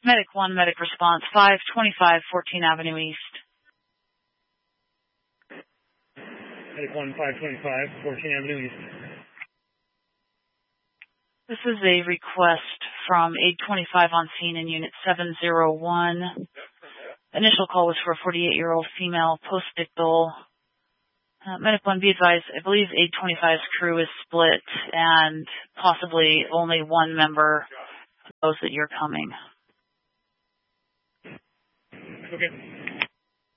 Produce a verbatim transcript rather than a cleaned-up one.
Medic one, Medic Response, five twenty-five fourteenth Avenue East. Medic one, five twenty-five fourteenth Avenue East. This is a request from eight twenty-five on scene in Unit seven zero one. Initial call was for a forty-eight-year-old female, post-ictal. Uh, Medic one, be advised, I believe eight twenty-five's crew is split and possibly only one member knows that you're coming. Okay.